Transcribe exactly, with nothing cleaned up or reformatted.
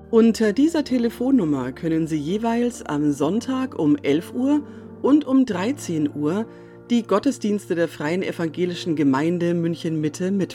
Unter dieser Telefonnummer können Sie jeweils am Sonntag um elf Uhr und um dreizehn Uhr die Gottesdienste der Freien Evangelischen Gemeinde München-Mitte mitverfolgen.